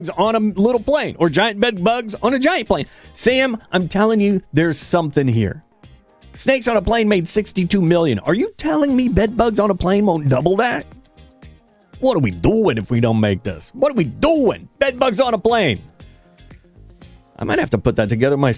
on a little plane or giant bed bugs on a giant plane. Sam, I'm telling you, there's something here. Snakes on a plane made $62 million. Are you telling me bed bugs on a plane won't double that? What are we doing if we don't make this? What are we doing? Bed bugs on a plane. I might have to put that together myself.